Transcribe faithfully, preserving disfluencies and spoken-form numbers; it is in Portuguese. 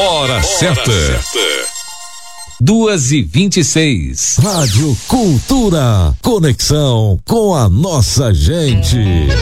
Hora certa. Duas e vinte e seis. Rádio Cultura. Conexão com a nossa gente.